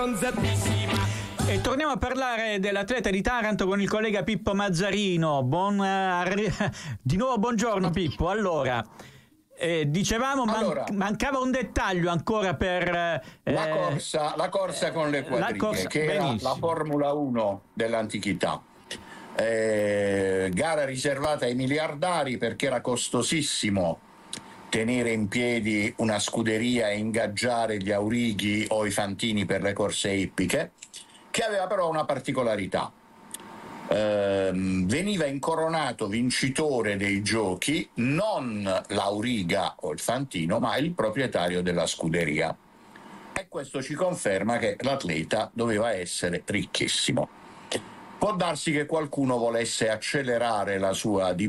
E torniamo a parlare dell'atleta di Taranto con il collega Pippo Mazzarino. Di nuovo buongiorno Pippo. Allora, dicevamo mancava un dettaglio ancora per la corsa con le quadrighe, che era la Formula 1 dell'antichità. Gara riservata ai miliardari perché era costosissimo tenere in piedi una scuderia e ingaggiare gli aurighi o i fantini per le corse ippiche, che aveva però una particolarità. Veniva incoronato vincitore dei giochi non l'auriga o il fantino, ma il proprietario della scuderia. E questo ci conferma che l'atleta doveva essere ricchissimo. Può darsi che qualcuno volesse accelerare la sua